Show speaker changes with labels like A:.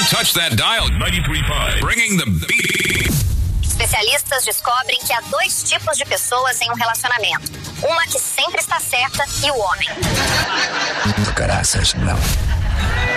A: Don't touch that dial. 93.5. Bringing the beat.
B: Especialistas descobrem que há dois tipos de pessoas em um relacionamento. Uma que sempre está certa e o homem.
C: Caraças, não.